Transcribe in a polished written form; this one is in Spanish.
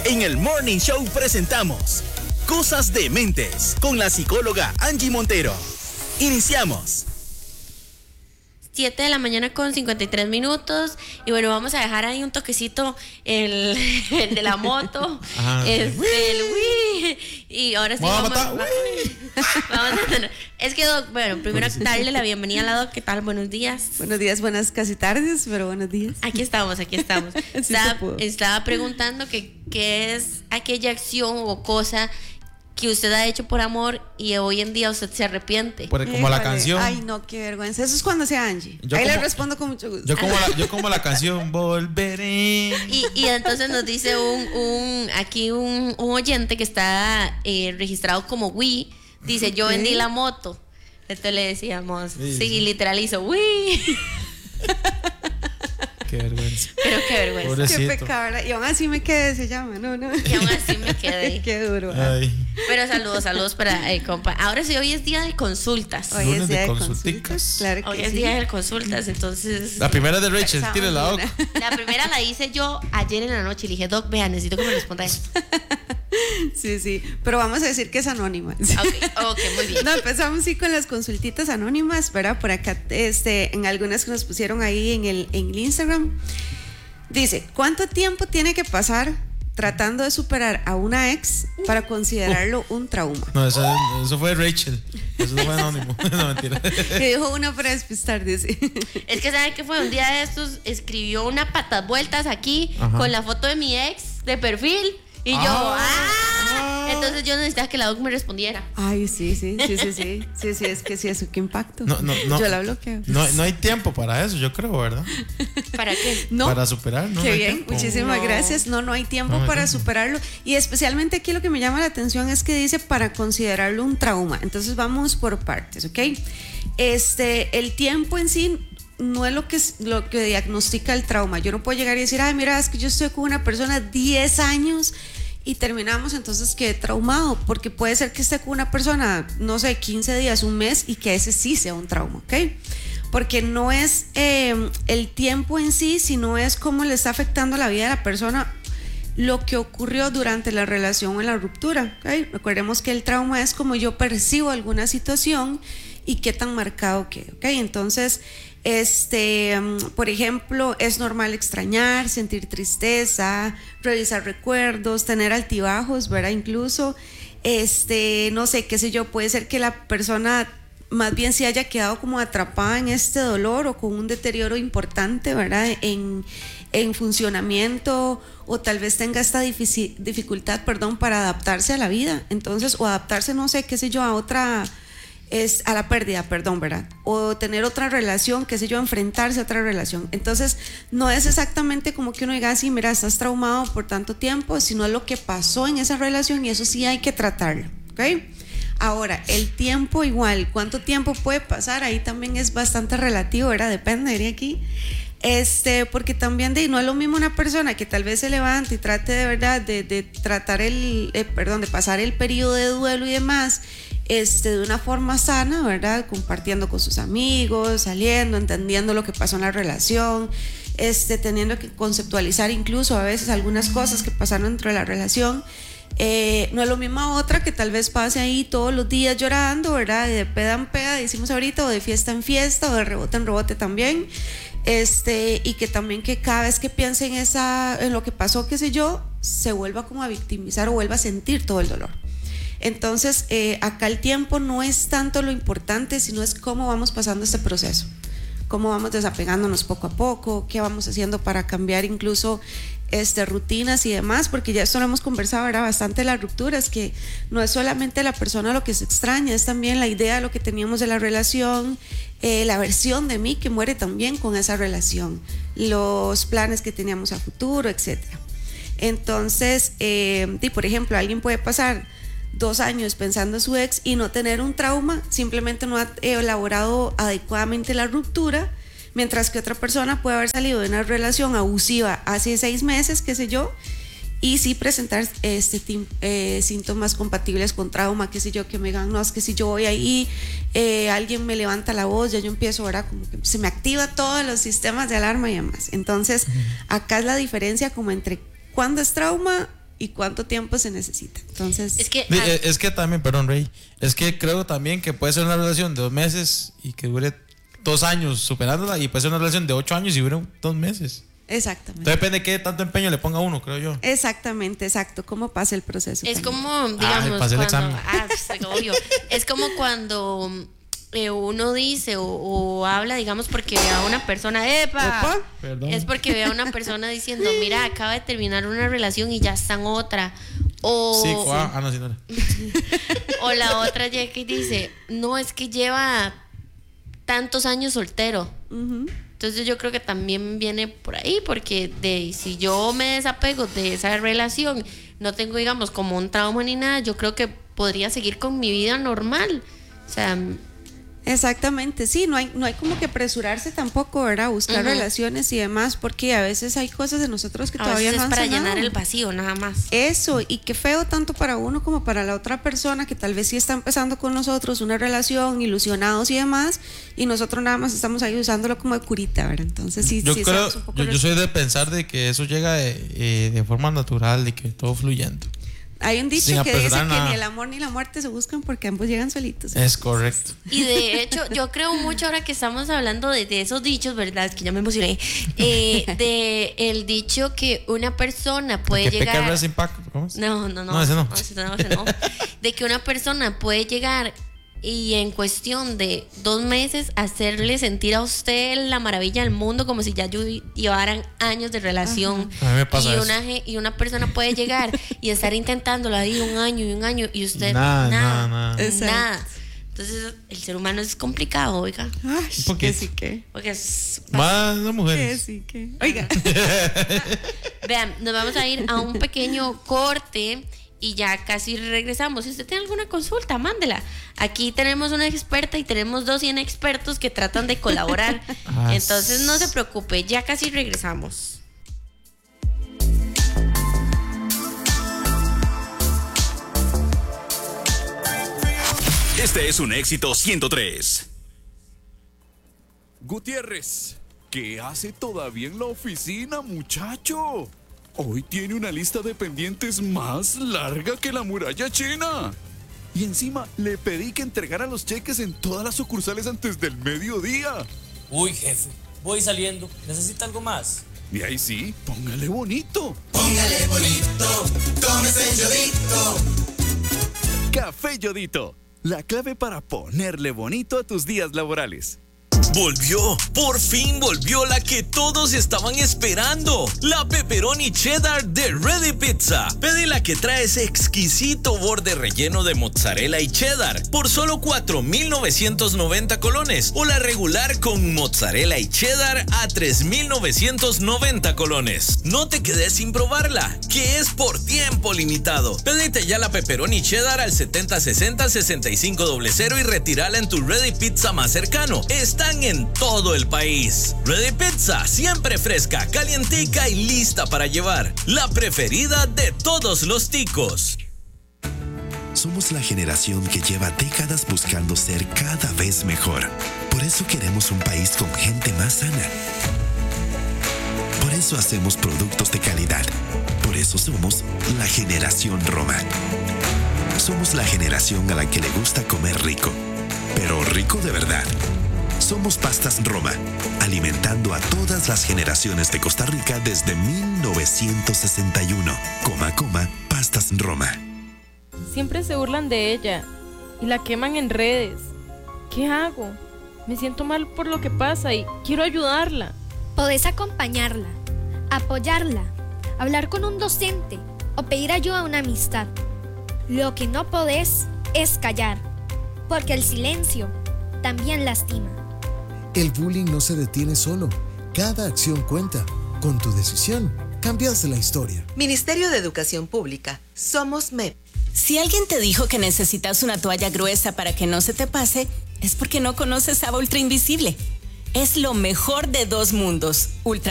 En el Morning Show presentamos Cosas de Mentes con la psicóloga Angie Montero. Iniciamos. 7 de la mañana con 53 minutos. Y bueno, vamos a dejar ahí un toquecito el de la moto. El Wii. Y ahora sí vamos a tener. Es que, Doc, bueno, primero darle la bienvenida a la Doc. ¿Qué tal? Buenos días. Buenos días, buenas casi tardes, pero buenos días. Aquí estamos. Sí estaba preguntando qué es aquella acción o cosa que usted ha hecho por amor y hoy en día usted se arrepiente. Como la canción. Ay, no, qué vergüenza. Eso es cuando sea Angie. Ahí le respondo con mucho gusto. Yo como la canción Volveré. Y entonces nos dice un oyente que está registrado como Wii. Dice, yo vendí la moto. Entonces le decíamos, sí, literal hizo Wii. Qué vergüenza. Pero qué vergüenza. Pobrecito. Qué pecado. Y aún así me quedé, se llama. No. Y aún así me quedé. Qué duro. Ay. Pero saludos para el compa. Ahora sí, hoy es día de consultas. Hoy Lunes es día de de consulticas. consultas. Claro que Hoy sí. es día de consultas, entonces. La primera de Rachel, tire la Doc. La primera la hice yo ayer en la noche y le dije, Doc, vea, necesito que me responda esto. Sí. Pero vamos a decir que es anónima. Ok, muy bien. No, empezamos sí con las consultitas anónimas, ¿verdad? Por acá, en algunas que nos pusieron ahí en el Instagram. Dice, ¿cuánto tiempo tiene que pasar tratando de superar a una ex para considerarlo un trauma? No, eso fue Rachel. Eso fue anónimo. No, mentira. Que dijo una para despistar, dice. Es que ¿sabe qué fue? Un día de estos escribió una patas vueltas aquí con la foto de mi ex de perfil. Y yo, entonces yo necesitaba que la Doc me respondiera. Ay, sí, es que sí, eso, qué impacto. No. Yo la bloqueo. No hay tiempo para eso, yo creo, ¿verdad? ¿Para qué? No. Para superar, ¿no? Qué no hay bien, tiempo. muchísimas gracias. No hay tiempo para superarlo. Y especialmente aquí lo que me llama la atención es que dice para considerarlo un trauma. Entonces vamos por partes, ¿ok? El tiempo en sí no es lo que diagnostica el trauma. Yo no puedo llegar y decir, ay, mira, es que yo estoy con una persona 10 años y terminamos, entonces quedé traumado, porque puede ser que esté con una persona, no sé, 15 días, un mes, y que ese sí sea un trauma, ¿ok? Porque no es el tiempo en sí, sino es cómo le está afectando la vida de la persona lo que ocurrió durante la relación o en la ruptura, ¿ok? Recordemos que el trauma es como yo percibo alguna situación y qué tan marcado queda, ¿ok? Entonces, por ejemplo, es normal extrañar, sentir tristeza, revisar recuerdos, tener altibajos, ¿verdad? Incluso, no sé, qué sé yo, puede ser que la persona más bien se haya quedado como atrapada en este dolor o con un deterioro importante, ¿verdad? En funcionamiento, o tal vez tenga esta dificultad, para adaptarse a la vida. Entonces, o adaptarse, no sé, qué sé yo, a la pérdida, ¿verdad? O tener otra relación, qué sé yo, enfrentarse a otra relación. Entonces, no es exactamente como que uno diga así, mira, estás traumado por tanto tiempo, sino lo que pasó en esa relación, y eso sí hay que tratarlo, ¿ok? Ahora, el tiempo igual, ¿cuánto tiempo puede pasar? Ahí también es bastante relativo, ¿verdad? Depende, diría aquí. Porque también no es lo mismo una persona que tal vez se levante y trate de verdad de tratar de pasar el periodo de duelo y demás, de una forma sana, ¿verdad? Compartiendo con sus amigos, saliendo, entendiendo lo que pasó en la relación, teniendo que conceptualizar incluso a veces algunas cosas que pasaron dentro de la relación. No es lo mismo a otra que tal vez pase ahí todos los días llorando, ¿verdad? De peda en peda, decimos ahorita, o de fiesta en fiesta, o de rebote en rebote también. Y que también que cada vez que piense en lo que pasó, qué sé yo, se vuelva como a victimizar o vuelva a sentir todo el dolor. Entonces, acá el tiempo no es tanto lo importante, sino es cómo vamos pasando este proceso, cómo vamos desapegándonos poco a poco, qué vamos haciendo para cambiar incluso rutinas y demás, porque ya esto lo hemos conversado, ¿verdad? Bastante las rupturas, que no es solamente la persona lo que se extraña, es también la idea de lo que teníamos de la relación, la versión de mí que muere también con esa relación, los planes que teníamos a futuro, etcétera. Entonces, por ejemplo, alguien puede pasar 2 años pensando en su ex y no tener un trauma, simplemente no ha elaborado adecuadamente la ruptura, mientras que otra persona puede haber salido de una relación abusiva hace 6 meses, qué sé yo, y sí presentar síntomas compatibles con trauma, qué sé yo, que me digan, no, es que si yo voy ahí, alguien me levanta la voz, ya yo empiezo, ¿verdad? Como que se me activa todos los sistemas de alarma y demás. Entonces, acá es la diferencia como entre cuándo es trauma y cuánto tiempo se necesita. Entonces, Es que Es que también, perdón, Rey, es que creo también que puede ser una relación de 2 meses y que dure 2 años superándola, y puede ser una relación de 8 años y dure 2 meses. exactamente. Entonces depende de qué tanto empeño le ponga uno, creo yo. Exactamente, exacto. ¿Cómo pasa el proceso? es también. como, digamos, pasé el cuando, examen. obvio. Es como cuando uno dice o habla, digamos, porque ve a una persona, Opa. Perdón. es porque ve a una persona diciendo, mira, acaba de terminar una relación y ya está en otra. O, Sí, no, sí, no era. o la otra llega y dice, no, es que lleva tantos años soltero. Ujú. Entonces yo creo que también viene por ahí, porque si yo me desapego de esa relación, no tengo, digamos, como un trauma ni nada, yo creo que podría seguir con mi vida normal. O sea, Exactamente, sí, no hay como que apresurarse tampoco, ¿verdad? Buscar relaciones y demás, porque a veces hay cosas de nosotros que a todavía veces no es han para sanado. llenar el vacío, nada más. Eso, y qué feo tanto para uno como para la otra persona que tal vez sí está empezando con nosotros una relación, ilusionados y demás, y nosotros nada más estamos ahí usándolo como de curita, ¿verdad? Entonces sí, Yo sí creo, estamos un poco yo soy de pensar de que eso llega de forma natural, de que todo fluyendo. Hay un dicho sin que dice apresurar que nada. ni el amor ni la muerte se buscan porque ambos llegan solitos. Es correcto. Y de hecho, yo creo mucho ahora que estamos hablando de esos dichos, ¿verdad? Es que ya me emocioné. De el dicho que una persona puede Que peca llegar. sin pack, ¿cómo es? No. No, ese no. Ese no. De que una persona puede llegar y en cuestión de 2 meses hacerle sentir a usted la maravilla del mundo, como si ya llevaran años de relación. A mí me pasa eso. Y una persona puede llegar y estar intentándolo ahí un año y usted Nada. Exacto. nada. Entonces el ser humano es complicado, oiga, Ay, Un poquito. que sí que. porque es Más las Que mujeres. sí que. Oiga. Vean, nos vamos a ir a un pequeño corte y ya casi regresamos. Si usted tiene alguna consulta, mándela. Aquí tenemos una experta y tenemos 2 inexpertos que tratan de colaborar. Entonces no se preocupe, ya casi regresamos. Este es un éxito 103. Gutiérrez, ¿qué hace todavía en la oficina, muchacho? Hoy tiene una lista de pendientes más larga que la muralla china. Y encima le pedí que entregara los cheques en todas las sucursales antes del mediodía. Uy, jefe, voy saliendo. ¿Necesita algo más? Y ahí sí, póngale bonito. Póngale bonito, tómese Yodito. Café Yodito, la clave para ponerle bonito a tus días laborales. Volvió, por fin volvió la que todos estaban esperando, la pepperoni cheddar de Ready Pizza. Pedí la que trae ese exquisito borde relleno de mozzarella y cheddar por solo 4,990 colones, o la regular con mozzarella y cheddar a 3,990 colones. No te quedes sin probarla, que es por tiempo limitado. Pedite ya la pepperoni cheddar al 7060-6500 y retírala en tu Ready Pizza más cercano. Están en todo el país. Ready Pizza, siempre fresca, calientica y lista para llevar. La preferida de todos los ticos. Somos la generación que lleva décadas buscando ser cada vez mejor. Por eso queremos un país con gente más sana. Por eso hacemos productos de calidad. Por eso somos la generación Roma. Somos la generación a la que le gusta comer rico, pero rico de verdad. Somos Pastas Roma, alimentando a todas las generaciones de Costa Rica desde 1961. Pastas Roma. Siempre se burlan de ella y la queman en redes. ¿Qué hago? Me siento mal por lo que pasa y quiero ayudarla. Podés acompañarla, apoyarla, hablar con un docente o pedir ayuda a una amistad. Lo que no podés es callar, porque el silencio también lastima. El bullying no se detiene solo. Cada acción cuenta. Con tu decisión, cambias la historia. Ministerio de Educación Pública. Somos MEP. Si alguien te dijo que necesitas una toalla gruesa para que no se te pase, es porque no conoces Saba Ultra Invisible. Es lo mejor de 2 mundos. Ultra